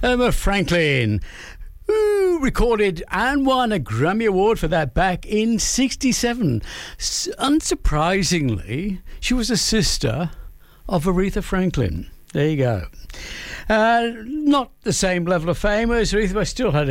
Emma Franklin, who recorded and won a Grammy Award for that back in 1967. Unsurprisingly, she was a sister of Aretha Franklin. There you go. Not the same level of fame as Aretha, but still had